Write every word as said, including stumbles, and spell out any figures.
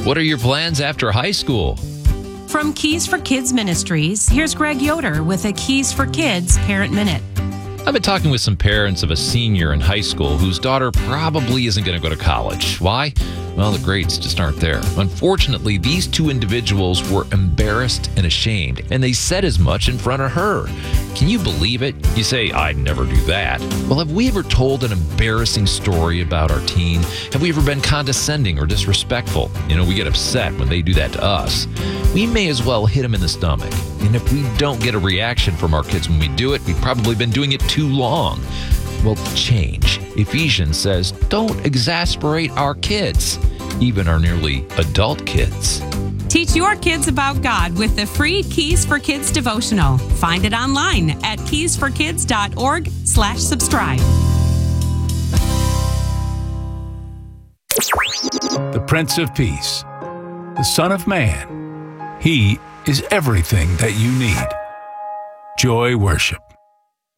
What are your plans after high school? From Keys for Kids Ministries, here's Greg Yoder with a Keys for Kids Parent Minute. I've been talking with some parents of a senior in high school whose daughter probably isn't going to go to college. Why? Well, the grades just aren't there. Unfortunately, these two individuals were embarrassed and ashamed, and they said as much in front of her. Can you believe it? You say, I'd never do that. Well, have we ever told an embarrassing story about our teen? Have we ever been condescending or disrespectful? You know, we get upset when they do that to us. We may as well hit them in the stomach. And if we don't get a reaction from our kids when we do it, we've probably been doing it too long. Well, change. Ephesians says, don't exasperate our kids, even our nearly adult kids. Teach your kids about God with the free Keys for Kids devotional. Find it online at keysforkids.org slash subscribe. The Prince of Peace, the Son of Man. He is everything that you need. Joy Worship.